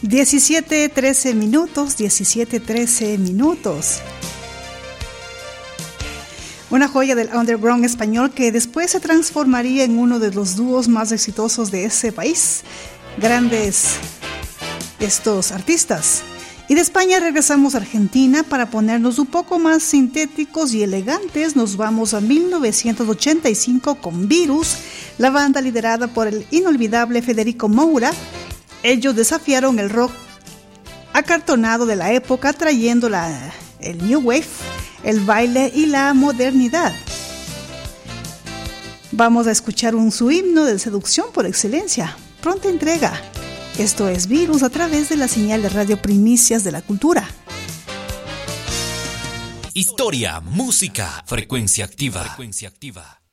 17:13 minutos, 17:13 minutos. Una joya del underground español que después se transformaría en uno de los dúos más exitosos de ese país. Grandes estos artistas. Y de España regresamos a Argentina para ponernos un poco más sintéticos y elegantes. Nos vamos a 1985 con Virus, la banda liderada por el inolvidable Federico Moura. Ellos desafiaron el rock acartonado de la época, trayendo el new wave, el baile y la modernidad. Vamos a escuchar su himno de seducción por excelencia, Pronta Entrega. Esto es Virus a través de la señal de Radio Primicias de la Cultura. Historia, música, frecuencia activa.